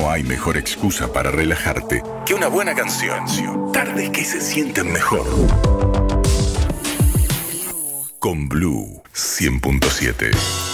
No hay mejor excusa para relajarte que una buena canción. Tardes que se sienten mejor. Con Blue 100.7.